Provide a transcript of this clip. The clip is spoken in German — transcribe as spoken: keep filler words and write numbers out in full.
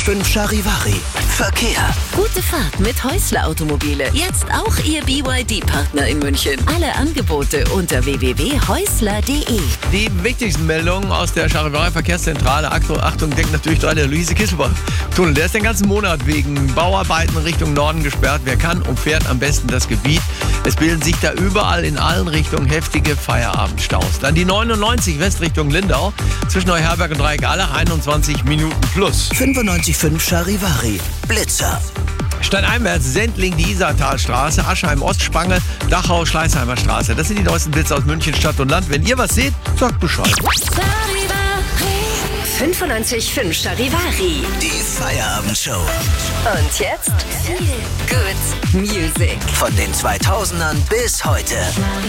fünf Charivari. Verkehr. Gute Fahrt mit Häusler Automobile. Jetzt auch Ihr B Y D-Partner in München. Alle Angebote unter w w w punkt häusler punkt d e. Die wichtigsten Meldungen aus der Charivari Verkehrszentrale. Achtung, Achtung, denkt natürlich dran, der Luise-Kisselbach-Tunnel. Der ist den ganzen Monat wegen Bauarbeiten Richtung Norden gesperrt. Wer kann, umfährt am besten das Gebiet. Es bilden sich da überall in allen Richtungen heftige Feierabendstaus. Dann die neunundneunzig West Richtung Lindau. Zwischen Neuherberg und Dreieckallach einundzwanzig Minuten plus. fünfundneunzig Komma fünf Charivari. Blitzer. Stadteinwärts Sendling, die Isartalstraße, Aschheim Ostspange, Dachau, Schleißheimer Straße. Das sind die neuesten Blitze aus München, Stadt und Land. Wenn ihr was seht, sagt Bescheid. fünfundneunzig Komma fünf Charivari. Die Feierabendshow. Und jetzt Good Music. Von den zweitausendern bis heute.